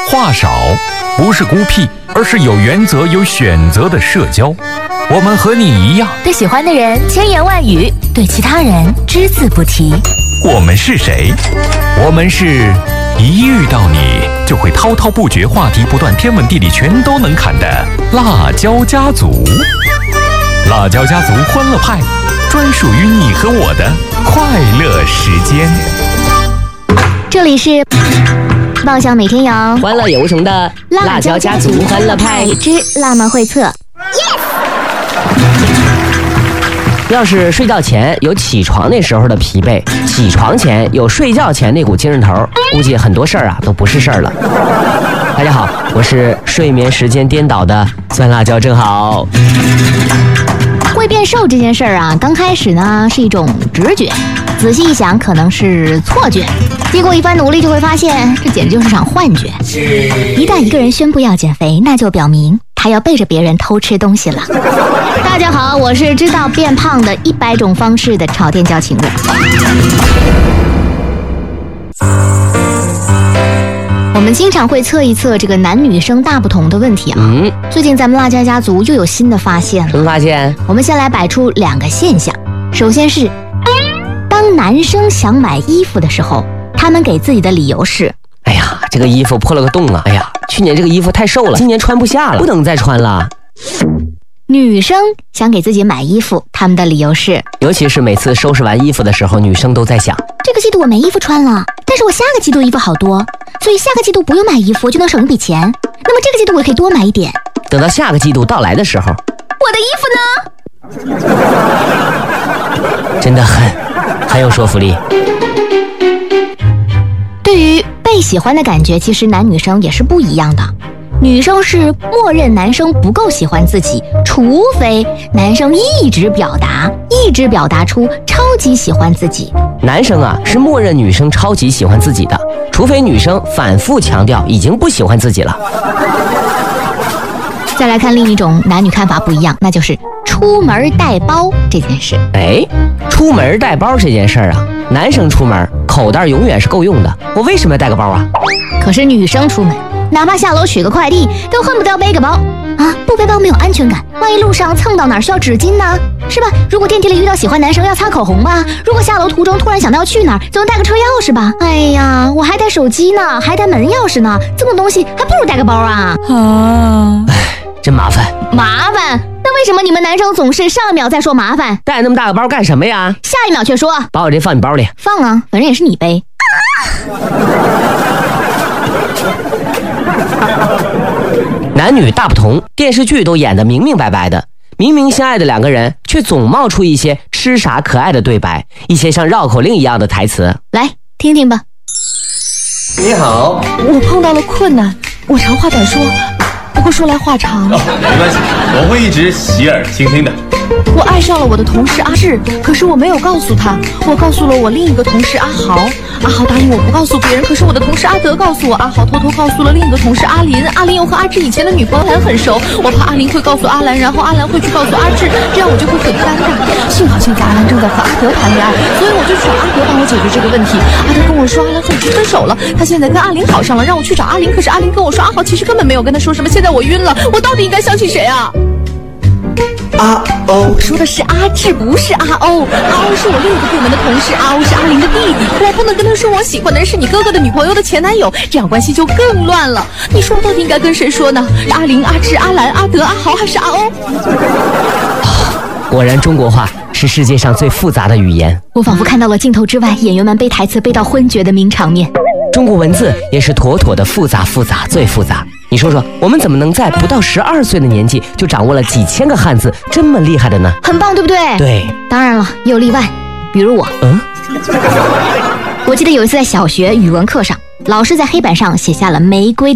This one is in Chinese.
话少不是孤僻，而是有原则、有选择的社交。我们和你一样， 对喜欢的人千言万语，对其他人只字不提。 我们是谁？我们是一遇到你就会滔滔不绝，话题不断，天文地理全都能侃的辣椒家族。辣椒家族欢乐派，专属于你和我的快乐时间。 这里是妄想每天有， 欢乐有穷的辣椒家族欢乐派之辣妈会测。 要是睡觉前有起床那时候的疲惫，起床前有睡觉前那股精神头，估计很多事儿都不是事儿了。大家好，我是睡眠时间颠倒的酸辣椒正好。 会变瘦这件事儿刚开始呢是一种直觉，仔细一想可能是错觉，经过一番努力就会发现这简直就是场幻觉。一旦一个人宣布要减肥，那就表明他要背着别人偷吃东西了。大家好，我是知道变胖的100种方式的炒店叫情侣。我们经常会测一测这个男女生大不同的问题最近咱们辣椒家族又有新的发现了。 什么发现？ 我们先来摆出2个现象。首先是，当男生想买衣服的时候，他们给自己的理由是： 哎呀，这个衣服破了个洞啊！哎呀，去年这个衣服太瘦了，今年穿不下了，不能再穿了。 女生想给自己买衣服，他们的理由是， 尤其是每次收拾完衣服的时候，女生都在想， 这个季度我没衣服穿了，但是我下个季度衣服好多，所以下个季度不用买衣服就能省一笔钱，那么这个季度我可以多买一点。 等到下个季度到来的时候， 我的衣服呢？ 真的很有说服力。 对于被喜欢的感觉，其实男女生也是不一样的。女生是默认男生不够喜欢自己，除非男生一直表达出超级喜欢自己。 男生是默认女生超级喜欢自己的，除非女生反复强调已经不喜欢自己了。 再来看另一种男女看法不一样，那就是出门带包这件事。 出门带包这件事男生出门口袋永远是够用的，我为什么要带个包可是女生出门，哪怕下楼取个快递，都恨不得要背个包不背包没有安全感，万一路上蹭到哪儿需要纸巾呢，是吧？如果电梯里遇到喜欢男生要擦口红吧，如果下楼途中突然想到要去哪儿，总能带个车钥匙吧。哎呀，我还带手机呢，还带门钥匙呢，这么多东西还不如带个包真麻烦。 麻烦？那为什么你们男生总是上一秒再说麻烦， 带那么大个包干什么呀？ 下一秒却说把我这放你包里。 放反正也是你背。 男女大不同，电视剧都演得明明白白的，明明相爱的2个人，却总冒出一些痴傻可爱的对白，一些像绕口令一样的台词。 来听听吧。 你好， 我碰到了困难，我长话短说，不过说来话长。 没关系，我会一直洗耳倾听的。 我爱上了我的同事阿志，可是我没有告诉他，我告诉了我另一个同事阿豪。阿豪答应我不告诉别人，可是我的同事阿德告诉我，阿豪偷偷告诉了另一个同事阿林。阿林又和阿志以前的女朋友还很熟，我怕阿林会告诉阿兰，然后阿兰会去告诉阿志，这样我就会很尴尬。幸好现在阿兰正在和阿德谈恋爱，所以我就找阿德帮我解决这个问题。阿德跟我说阿兰和已经分手了，他现在跟阿林好上了，让我去找阿林，可是阿林跟我说阿豪其实根本没有跟他说什么，现在我晕了，我到底应该相信谁我说的是阿志，不是阿欧。阿欧是我另一个部门的同事，阿欧是阿林的弟弟，我不能跟他说我喜欢的人是你哥哥的女朋友的前男友，这样关系就更乱了。你说我到底应该跟谁说呢？阿林、阿志、阿兰、阿德、阿豪还是阿欧？ 果然中国话是世界上最复杂的语言。 我仿佛看到了镜头之外演员们背台词背到昏厥的名场面。 中国文字也是妥妥的复杂，最复杂。你说说，我们怎么能在不到12岁的年纪就掌握了几千个汉字，这么厉害的呢？ 很棒，对不对？ 对。 当然了，也有例外，比如我。我记得有一次在小学语文课上，老师在黑板上写下了玫瑰